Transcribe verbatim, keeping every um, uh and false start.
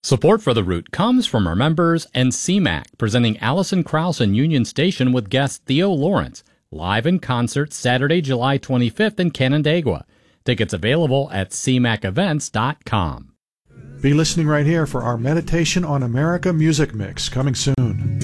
Support for The Root comes from our members and C MAC, presenting Alison Krauss in Union Station with guest Theo Lawrence, live in concert Saturday, July twenty-fifth in Canandaigua. Tickets available at c mac events dot com. Be listening right here for our Meditation on America music mix coming soon.